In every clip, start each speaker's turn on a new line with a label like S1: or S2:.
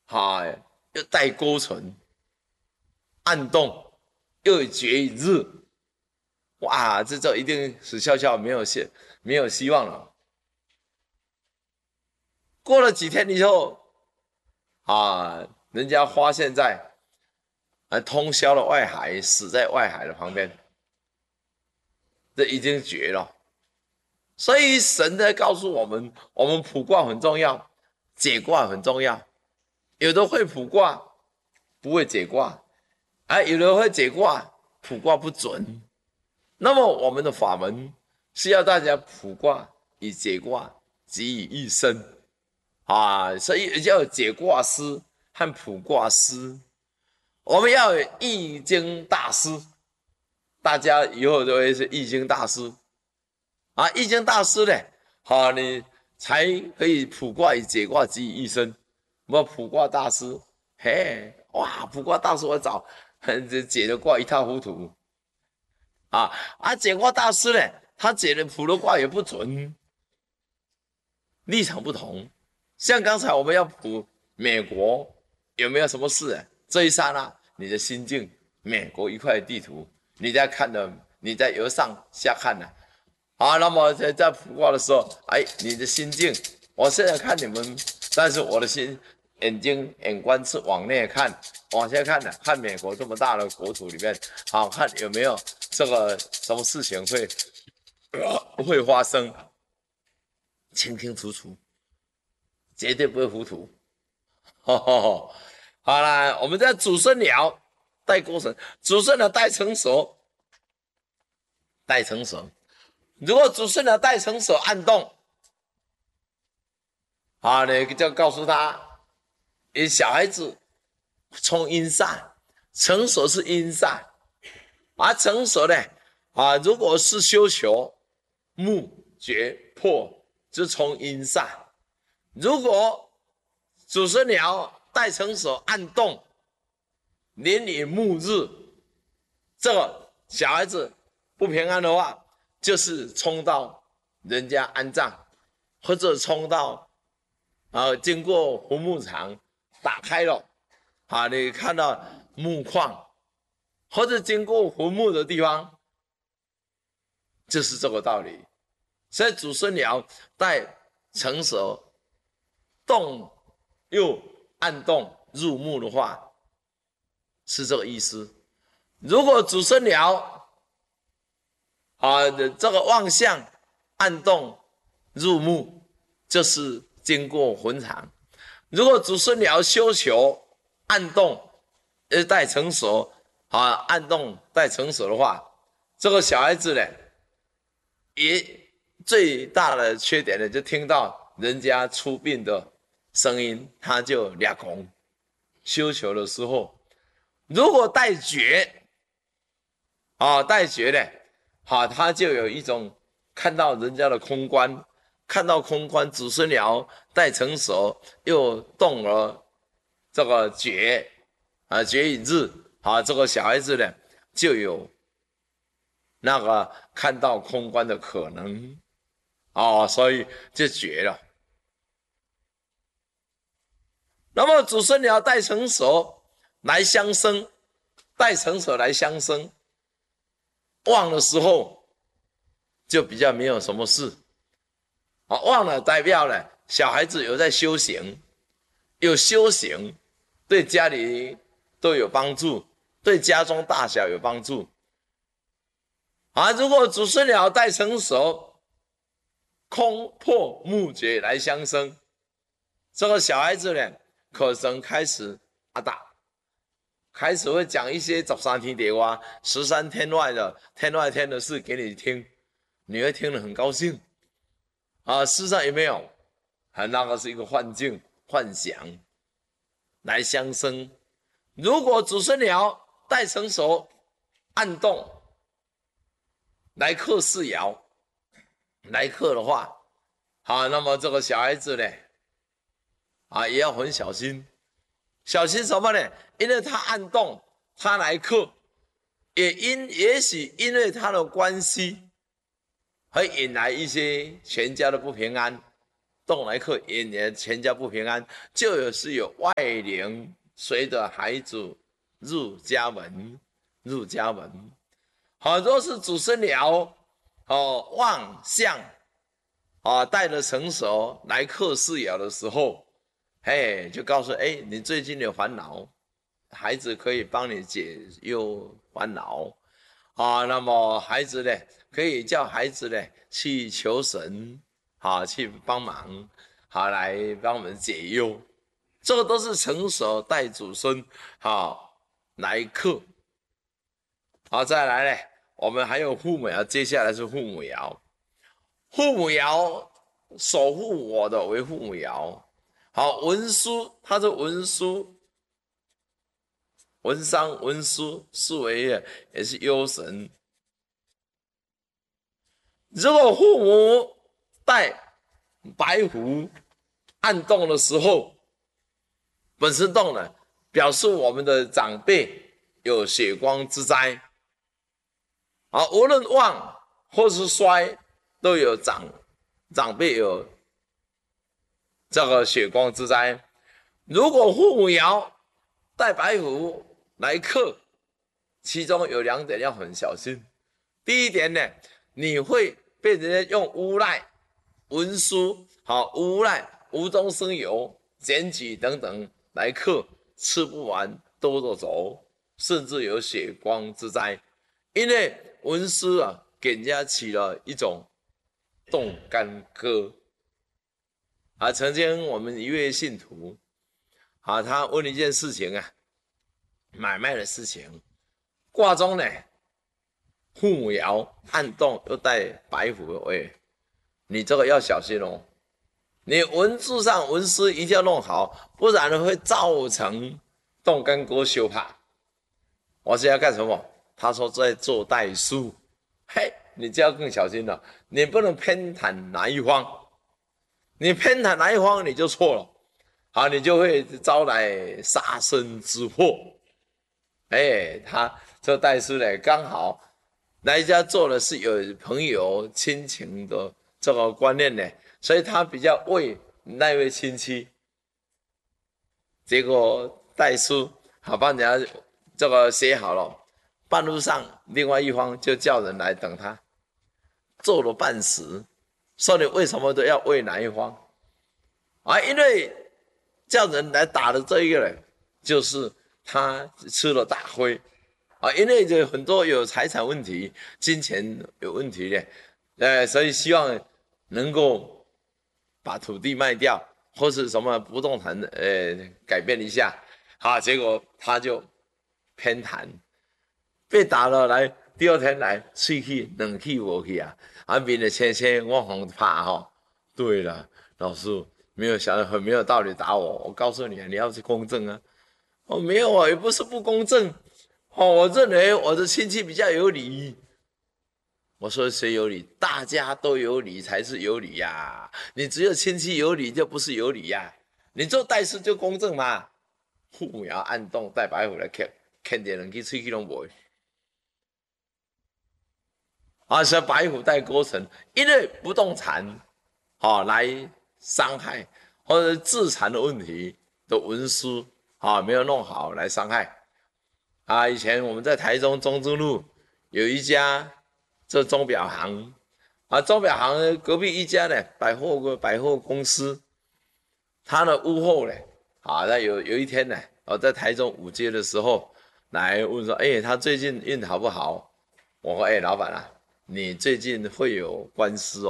S1: 又带勾唇，暗动，又绝一日，哇，这一定使笑笑没有希望了。过了几天以后，人家发现在通宵的外海，死在外海的旁边，这已经绝了。所以神在告诉我们，我们卜卦很重要，解卦很重要。有的会卜卦，不会解卦，有的会解卦，卜卦不准。那么我们的法门是要大家卜卦以解卦，集以一身所以要有解卦师和卜卦师。我们要有易经大师，大家以后都会是易经大师易经大师呢，你才可以卜卦以解卦，集以一身。我卜卦大师，卜卦大师我找解的卦一塌糊涂解卦大师呢，他解的卜的卦也不准，立场不同。像刚才我们要卜美国有没有什么事这一刹那你的心境，美国一块地图，你在看的，你在由上下看的那么在卜卦的时候，你的心境，我现在看你们，但是我的眼光是往内看，往下看的，看美国这么大的国土里面，看有没有这个什么事情会发生，清清楚楚，绝对不会糊涂。好啦，我们在主生爻带勾神，主生爻带成熟，如果主生爻带成熟暗动，你就告诉他，小孩子冲阴煞，成熟是阴煞成熟呢如果是修求木绝破，就冲阴煞。如果主生爻带成熟暗动，年以木日，这个小孩子不平安的话，就是冲到人家安葬，或者冲到经过坟墓场打开了你看到木框，或者经过坟墓的地方，就是这个道理。所以主生爻带成熟动又暗动入木的话，是这个意思。如果主生爻这个望向暗动入木，就是经过坟场。如果主生爻修求暗动带成熟暗动带成熟的话，这个小孩子呢，也最大的缺点呢，就听到人家出殡的声音，他就俩拱。修求的时候，如果带绝带绝呢他就有一种看到人家的空观，看到空观主生爻带成熟，又动了这个绝绝以日这个小孩子呢就有那个看到空观的可能所以就绝了。那么主生爻带成熟来相生，带成熟来相生，旺的时候就比较没有什么事旺了代表了小孩子有在修行，有修行对家里都有帮助，对家中大小有帮助如果主生爻带成熟，空破木绝来相生，这个小孩子呢可能开始开始会讲一些13天地话13天外的事给你听，你会听得很高兴事实上有没有那个是一个幻境幻想来相生。如果主生爻带成熟暗动来克世爻，来克的话那么这个小孩子呢也要很小心。小心什么呢？因为他暗动，他来克，也许因为他的关系会引来一些全家的不平安， 动来克，引来全家不平安，就是有外灵随着孩子入家门，入家门。好，若是祖孙爻旺相带着成熟来克四爻的时候，就告诉你最近有烦恼，孩子可以帮你解忧烦恼那么孩子呢，可以叫孩子呢去求神去帮忙来帮我们解忧，这个都是成熟带祖孙来克。好，再来呢，我们还有父母爻，接下来是父母爻。父母爻守护我的为父母爻。好，文书，它是文书，文商文书视为也是忧神。如果父母带白虎暗动的时候，本身动了，表示我们的长辈有血光之灾。无论旺或是衰，都有长辈有这个血光之灾。如果父母爻带白虎来克，其中有2点要很小心。第一点呢，你会被人家用诬赖、文书、诬赖、无中生有、检举等等来克，吃不完兜着走，甚至有血光之灾。因为文书给人家起了一种动干戈曾经我们一位信徒他问一件事情买卖的事情，卦中呢父母爻暗动又带白虎你这个要小心哦，你文字上文书一定要弄好，不然会造成动干戈羞怕。我是要干什么？他说在做代书，你就要更小心了，你不能偏袒哪一方，你偏袒哪一方你就错了，你就会招来杀身之祸。他这代书呢，刚好来家做的是有朋友亲情的这个观念呢，所以他比较为那位亲戚，结果代书帮人家这个写好了。半路上，另外一方就叫人来等他，做了半死，说你为什么都要为哪一方因为叫人来打的这一个人，就是他吃了大亏因为就很多有财产问题、金钱有问题的，所以希望能够把土地卖掉，或是什么不动产改变一下结果他就偏袒。被打了来，第2天来，喙气冷气无去面的青青，我很怕对了，老师没有想很没有道理打我，我告诉你你要是公正没有也不是不公正我认为我的亲戚比较有理。我说谁有理？大家都有理才是有理你只有亲戚有理就不是有理你做代事就公正嘛。父母爻暗动带白虎来看见人去喙气都没所以白虎带勾陈，因为不动产来伤害或者自残的问题的文书没有弄好来伤害以前我们在台中中正路有一家这钟表行钟表行隔壁一家呢百货公司，他的屋后呢那有一天呢在台中5街的时候来问说他最近运好不好？我说老板你最近会有官司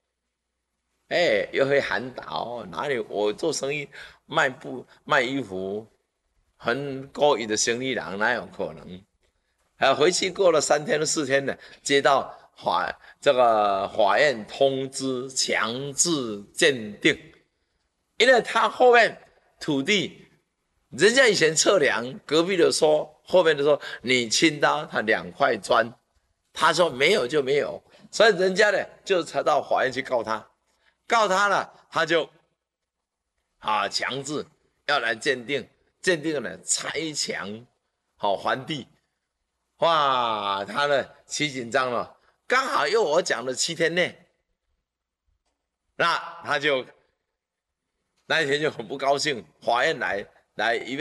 S1: 又会喊打哪里？我做生意卖衣服，很高义的生意人哪有可能？回去过了3天4天呢，接到法院通知强制鉴定，因为他后面土地，人家以前测量，隔壁的说，后面的说你倾倒他2块砖。他说没有就没有，所以人家呢就才到法院去告他了，他就强制要来鉴定呢拆墙还地，他呢起紧张了，刚好又我讲的7天内，那他就那一天就很不高兴，法院来一